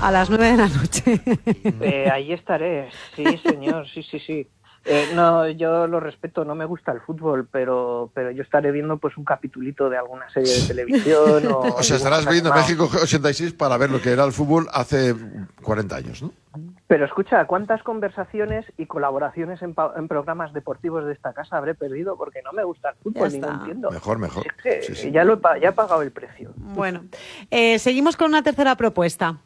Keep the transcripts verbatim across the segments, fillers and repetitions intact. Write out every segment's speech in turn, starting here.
a las nueve de la noche. Eh, ahí estaré, sí, señor, sí, sí, sí. Eh, no, yo lo respeto, no me gusta el fútbol, pero pero yo estaré viendo pues un capitulito de alguna serie de televisión o... O sea, estarás viendo México ochenta y seis para ver lo que era el fútbol hace cuarenta años, ¿no? Pero escucha, ¿cuántas conversaciones y colaboraciones en, en programas deportivos de esta casa habré perdido porque no me gusta el fútbol ni no entiendo? Mejor, mejor. Es que sí, sí. Ya, lo he, ya he pagado el precio. Bueno, eh, seguimos con una tercera propuesta.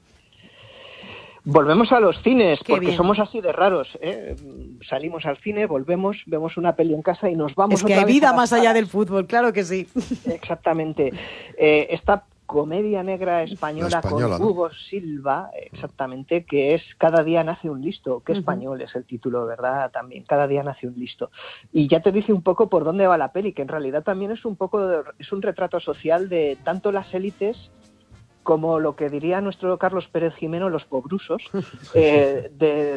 Volvemos a los cines, Qué porque bien. somos así de raros, ¿eh? Salimos al cine, volvemos, vemos una peli en casa y nos vamos Es que otra hay vez vida a las más allá salas. del fútbol, claro que sí. Exactamente. Eh, esta comedia negra española, La española, con ¿no? Hugo Silva, exactamente, que es Cada día nace un listo. Qué Ujú. español es el título, ¿verdad? También, Cada día nace un listo. Y ya te dice un poco por dónde va la peli, que en realidad también es un poco, de- es un retrato social de tanto las élites como lo que diría nuestro Carlos Pérez Jimeno, los pobrusos, eh, de,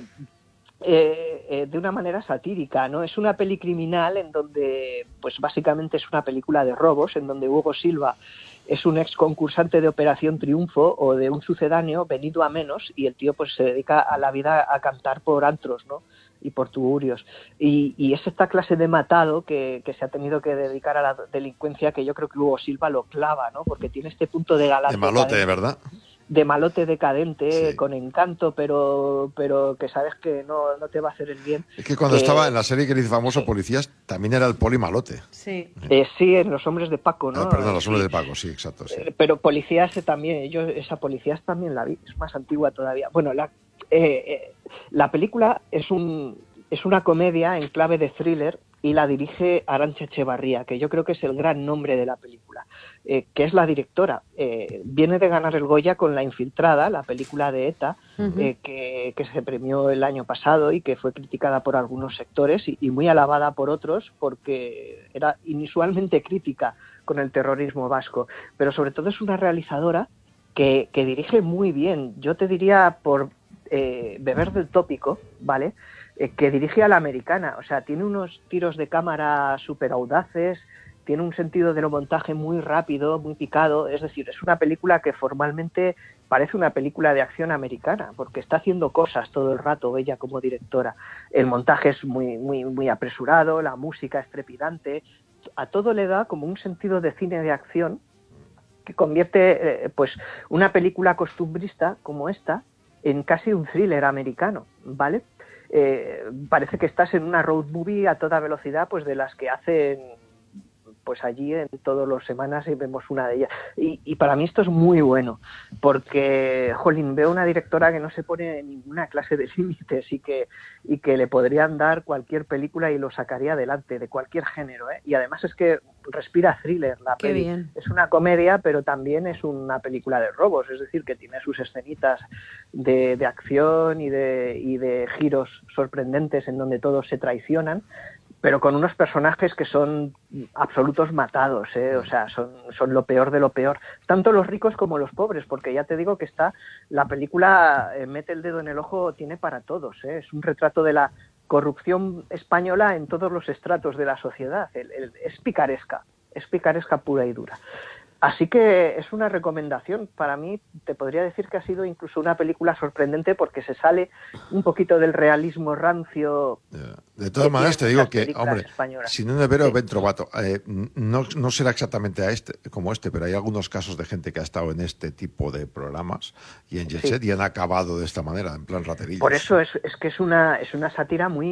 eh, eh, de una manera satírica, ¿no? Es una peli criminal en donde, pues básicamente es una película de robos, en donde Hugo Silva es un ex concursante de Operación Triunfo o de un sucedáneo venido a menos, y el tío pues se dedica a la vida a cantar por antros, ¿no? Y por tugurios. Y, y es esta clase de matado que, que se ha tenido que dedicar a la delincuencia, que yo creo que Hugo Silva lo clava, ¿no? Porque tiene este punto de galán De malote, decadente, ¿verdad? de malote decadente, Sí. con encanto, pero pero que sabes que no, no te va a hacer el bien. Es que cuando Que- estaba en la serie que le hizo famoso Policías, también era el poli malote. Sí. eh, sí, en Los hombres de Paco, ¿no? Ah, perdón, los Sí. hombres de Paco, sí, exacto. Sí. Eh, Pero Policías eh, también, yo esa Policías también la vi, es más antigua todavía. Bueno, la, eh, eh, la película es un es una comedia en clave de thriller y la dirige Arantxa Echevarría, que yo creo que es el gran nombre de la película, eh, que es la directora. Eh, viene de ganar el Goya con La Infiltrada, la película de ETA, Ujú. eh, que, que se premió el año pasado y que fue criticada por algunos sectores y, y muy alabada por otros porque era inusualmente crítica con el terrorismo vasco. Pero sobre todo es una realizadora que, que dirige muy bien. Yo te diría, por eh, beber del tópico, ¿vale?, Eh, que dirige a la americana. O sea, tiene unos tiros de cámara súper audaces, tiene un sentido del montaje muy rápido, muy picado. Es decir, es una película que formalmente parece una película de acción americana, porque está haciendo cosas todo el rato ella como directora. El montaje es muy, muy, muy apresurado, la música es trepidante, a todo le da como un sentido de cine de acción que convierte eh, pues una película costumbrista como esta en casi un thriller americano, ¿vale? Eh, parece que estás en una road movie a toda velocidad, pues de las que hacen pues allí en todas las semanas y vemos una de ellas. Y, y para mí esto es muy bueno, porque, jolín, veo una directora que no se pone ninguna clase de límites y que, y que le podrían dar cualquier película y lo sacaría adelante, de cualquier género, ¿eh? Y además es que respira thriller la Qué peli. bien. Es una comedia, pero también es una película de robos, es decir, que tiene sus escenitas de, de acción y de, y de giros sorprendentes en donde todos se traicionan, pero con unos personajes que son absolutos matados, ¿eh? O sea, son, son lo peor de lo peor, tanto los ricos como los pobres, porque ya te digo que está, la película eh, mete el dedo en el ojo, tiene para todos, ¿eh? Es un retrato de la corrupción española en todos los estratos de la sociedad, el, el, es picaresca, es picaresca pura y dura. Así que es una recomendación. Para mí, te podría decir que ha sido incluso una película sorprendente porque se sale un poquito del realismo rancio. De todas maneras, te digo que, hombre, españolas. si no nevero, Sí. ben trovato. Eh, no, no será exactamente a este, como este, pero hay algunos casos de gente que ha estado en este tipo de programas y en Jet Sí. Set y han acabado de esta manera, en plan raterillos. Por eso es, es que es una, es una sátira muy,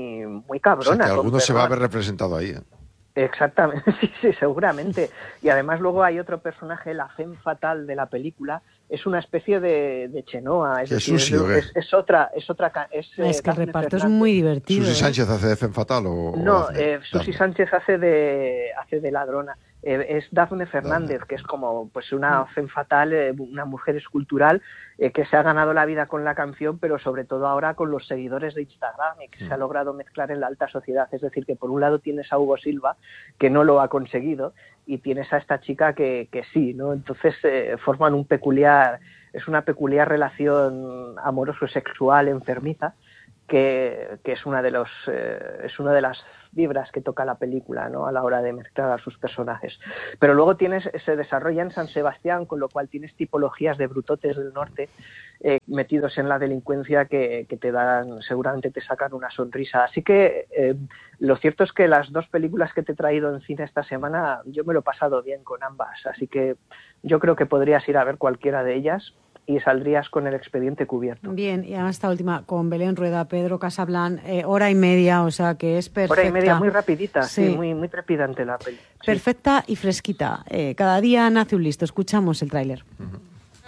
muy cabrona. O sea, que con alguno se va a perdón. ver representado ahí. ¿eh? Exactamente, sí, sí, seguramente. Y además luego hay otro personaje, la femme fatal de la película, es una especie de, de Chenoa, es, ¿Qué decir, Susi es, o qué? es, es otra, es otra, ca- es, eh, Es que el Dafne reparto es Fernández. muy divertido. ¿Susi ¿eh? Sánchez hace de Femme Fatal o, o No, Dafne? eh, Susi Dafne. Sánchez hace de hace de ladrona. Eh, es Dafne Fernández, Dafne. que es como pues una femme fatal, eh, una mujer escultural eh, que se ha ganado la vida con la canción, pero sobre todo ahora con los seguidores de Instagram y que se ha logrado mezclar en la alta sociedad. Es decir, que por un lado tienes a Hugo Silva, que no lo ha conseguido, y tienes a esta chica que, que sí, ¿no? Entonces eh, forman un peculiar, es una peculiar relación amoroso-sexual enfermiza, que, que es una de los eh, es una de las vibras que toca la película, ¿no? A la hora de mezclar a sus personajes. Pero luego tienes, se desarrolla en San Sebastián, con lo cual tienes tipologías de brutotes del norte eh, metidos en la delincuencia que, que te dan, seguramente te sacan una sonrisa. Así que eh, lo cierto es que las dos películas que te he traído en cine esta semana, yo me lo he pasado bien con ambas, así que yo creo que podrías ir a ver cualquiera de ellas y saldrías con el expediente cubierto. Bien, y además esta última con Belén Rueda, Pedro Casablan, eh, hora y media, o sea que es perfecta. Hora y media, muy rapidita, sí, sí muy, muy trepidante la peli. Perfecta sí. Y fresquita. Eh, cada día nace un listo. Escuchamos el tráiler. Uh-huh.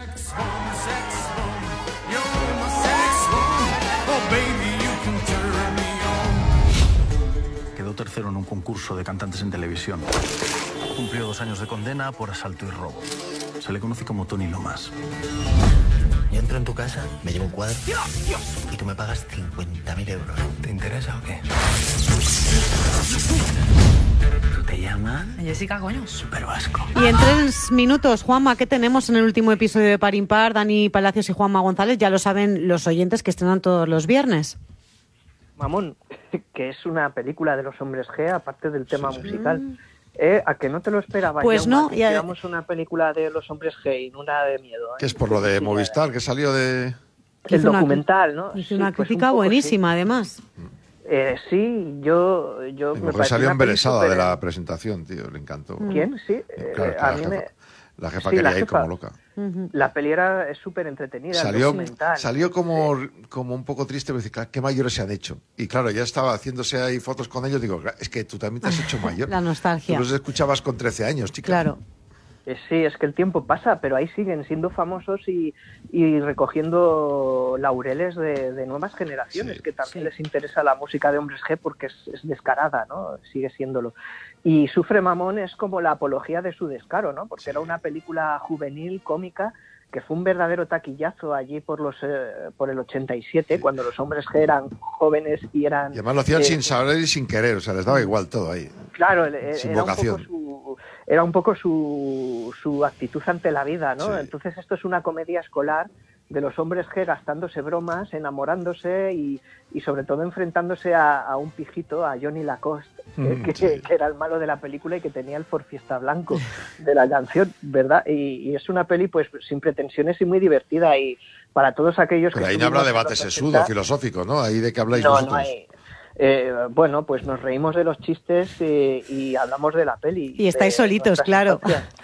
Quedó tercero en un concurso de cantantes en televisión. Cumplió dos años de condena por asalto y robo. Se le conoce como Tony Lomas. Yo entro en tu casa, me llevo un cuadro ¡Dios, Dios! Y tú me pagas cincuenta mil euros. ¿Te interesa o qué? ¿Tú te llamas? Jessica, coño. Súper vasco. Y en tres minutos, Juanma, ¿qué tenemos en el último episodio de Par Impar? Dani Palacios y Juanma González, ya lo saben los oyentes que estrenan todos los viernes. Mamón, que es una película de los hombres G, aparte del tema sí, sí. musical. Eh, ¿A que no te lo esperaba? Pues ya, no. Ya hiciéramos una película de los hombres G y una de miedo. ¿eh? Que es por lo de Movistar, que salió de... El documental, ¿no? Hizo una sí, crítica pues un buenísima, sí. además. Eh, sí, yo... yo me me salió embelesada de la presentación, tío, le encantó. ¿Quién? Sí. Eh, claro, eh, claro, a mí la, me... jefa, la jefa sí, quería la ir jefa. como loca. Uh-huh. La peli era, es súper entretenida, salió, documental. Salió como, sí. como un poco triste, pero decir, qué mayores se han hecho. Y claro, ya estaba haciéndose ahí fotos con ellos, digo, es que tú también te has hecho mayor. La nostalgia. Tú los escuchabas con trece años, chica. Claro. Eh, sí, es que el tiempo pasa, pero ahí siguen siendo famosos y, y recogiendo laureles de, de nuevas generaciones, sí, que también sí. les interesa la música de hombres G porque es, es descarada, ¿no? Sigue siéndolo. Y Sufre Mamón es como la apología de su descaro, ¿no? Porque sí. era una película juvenil, cómica, que fue un verdadero taquillazo allí por los eh, por el ochenta y siete, sí. cuando los hombres G eran jóvenes y eran... Y además lo hacían eh, sin saber y sin querer, o sea, les daba igual todo ahí. Claro, eh, sin era vocación. un poco su, era un poco su, su actitud ante la vida, ¿no? Sí. Entonces esto es una comedia escolar de los hombres G gastándose bromas, enamorándose y, y sobre todo enfrentándose a, a un pijito, a Johnny Lacoste, mm, que, sí. que era el malo de la película y que tenía el forfiesta blanco de la canción, ¿verdad? Y, y es una peli pues sin pretensiones y muy divertida y para todos aquellos Pero que... ahí no habrá debate sesudo, filosófico, ¿no? Ahí de qué habláis no, vosotros. No hay... Eh, bueno, pues nos reímos de los chistes eh, y hablamos de la peli. Y estáis solitos, claro.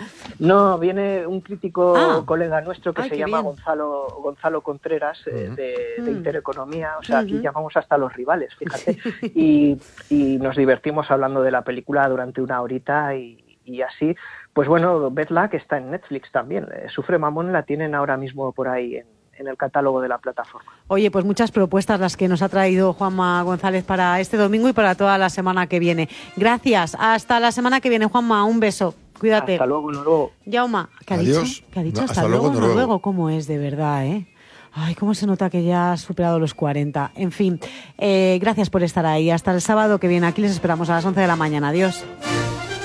No, viene un crítico ah. colega nuestro que Ay, se llama bien. Gonzalo Gonzalo Contreras, eh, uh-huh. de, de Intereconomía, o sea, uh-huh. aquí llamamos hasta los rivales, fíjate, y, y nos divertimos hablando de la película durante una horita y, y así. Pues bueno, vedla, que está en Netflix también. Eh, Sufre Mamón la tienen ahora mismo por ahí en en el catálogo de la plataforma. Oye, pues muchas propuestas las que nos ha traído Juanma González para este domingo y para toda la semana que viene. Gracias. Hasta la semana que viene, Juanma. Un beso. Cuídate. Hasta luego, Noruego. Yauma, ¿qué ha Adiós. dicho? ¿Qué ha dicho? No, hasta, hasta luego, luego, Noruego. Noruego. ¿Cómo es, de verdad, eh? Ay, cómo se nota que ya has superado los cuarenta. En fin, eh, gracias por estar ahí. Hasta el sábado que viene. Aquí les esperamos a las once de la mañana. Adiós.